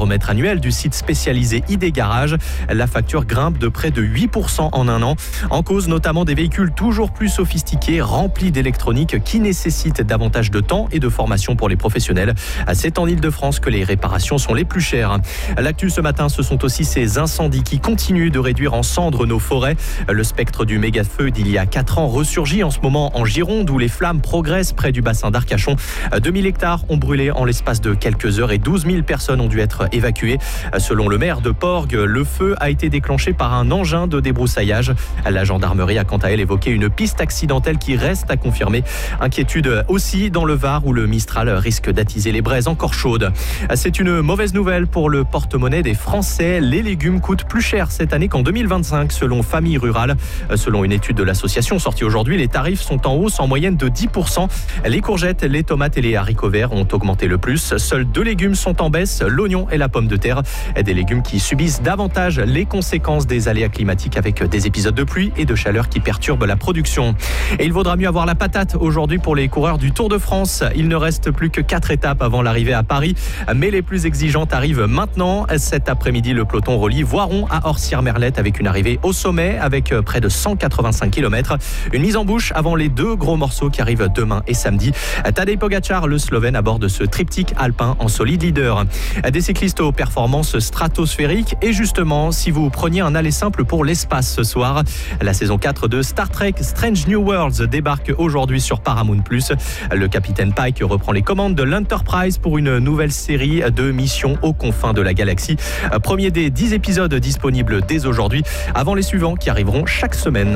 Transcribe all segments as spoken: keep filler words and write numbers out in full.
baromètre annuel du site spécialisé I D Garage. La facture grimpe de près de huit pour cent en un an. En cause notamment des véhicules toujours plus sophistiqués, remplis d'électronique qui nécessitent davantage de temps et de formation pour les professionnels. C'est en Ile-de-France que les réparations sont les plus chères. L'actu ce matin, ce sont aussi ces incendies qui continuent de réduire en cendres nos forêts. Le spectre du méga-feu d'il y a quatre ans ressurgit en ce moment en Gironde où les flammes progressent près du bassin d'Arcachon. deux mille hectares ont brûlé en l'espace de quelques heures et douze mille personnes ont dû être évacuées. Selon le maire de Porgues, le feu a été déclenché par un engin de débroussaillage. La gendarmerie a quant à elle évoqué une piste accidentelle qui reste à confirmer. Inquiétude aussi dans le Var où le Mistral risque d'attiser les braises encore chaudes. C'est une mauvaise nouvelle pour le porte-monnaie des Français. Les légumes coûtent plus cher cette année qu'en deux mille vingt-cinq selon Famille Rurale. Selon une étude de l'association sortie aujourd'hui, les tarifs sont en hausse en moyenne de dix pour cent. Les courgettes, les tomates et les haricots verts ont augmenté le plus. Seuls deux légumes sont en baisse, l'oignon et la pomme de terre. Des légumes qui subissent davantage les conséquences des aléas climatiques avec des épisodes de pluie et de chaleur qui perturbent la production. Et il vaudra mieux avoir la patate aujourd'hui pour les coureurs du Tour de France. Il ne reste plus que quatre étapes avant l'arrivée à Paris, mais les plus exigeantes arrivent maintenant. Cet après-midi, le peloton relie Voiron à Orsières-Merlette avec une arrivée au sommet avec près de cent quatre-vingt-cinq kilomètres. Une mise en bouche avant les deux gros morceaux qui arrivent demain et samedi. Tadej Pogačar, le Slovène, aborde ce triptyque alpin en solide leader. Des cyclistes aux performances stratosphériques. Et justement, si vous preniez un aller simple pour l'espace ce soir, la saison quatre de Star Trek Strange New Worlds débarque aujourd'hui sur Paramount plus. Le capitaine Pike reprend les commandes de l'Enterprise pour une nouvelle série de missions aux confins de la galaxie. Premier des dix épisodes disponibles dès aujourd'hui, avant les suivants qui arriveront chaque semaine.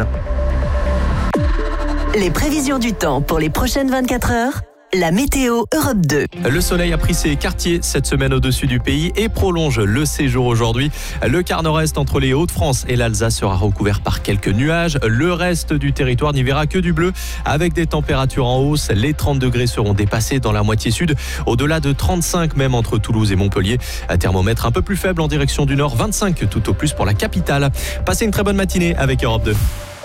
Les prévisions du temps pour les prochaines vingt-quatre heures. La météo Europe deux. Le soleil a pris ses quartiers cette semaine au-dessus du pays et prolonge le séjour aujourd'hui. Le quart nord-est entre les Hauts-de-France et l'Alsace sera recouvert par quelques nuages. Le reste du territoire n'y verra que du bleu avec des températures en hausse. Les trente degrés seront dépassés dans la moitié sud, au-delà de trente-cinq même entre Toulouse et Montpellier. Un thermomètre un peu plus faible en direction du nord, vingt-cinq tout au plus pour la capitale. Passez une très bonne matinée avec Europe deux.